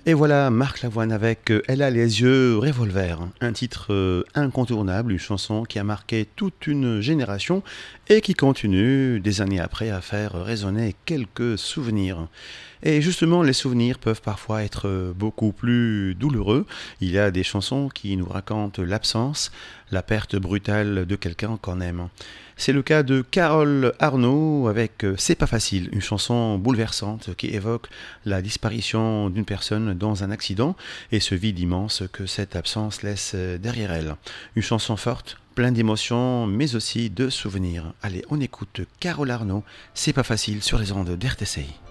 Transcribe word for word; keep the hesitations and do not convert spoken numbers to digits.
Et voilà Marc Lavoine avec euh, Elle a les yeux revolver, un titre euh, incontournable, une chanson qui a marqué toute une génération et qui continue des années après à faire résonner quelques souvenirs. Et justement, les souvenirs peuvent parfois être euh, beaucoup plus douloureux. Il y a des chansons qui nous racontent l'absence, la perte brutale de quelqu'un qu'on aime. C'est le cas de Carole Arnaud avec euh, C'est pas facile, une chanson bouleversante qui évoque la disparition d'une personne dans un accident et ce vide immense que cette absence laisse euh, derrière elle. Une chanson forte, pleine d'émotions, mais aussi de souvenirs. Allez, on écoute Carole Arnaud, C'est pas facile sur les ondes d'R T C I.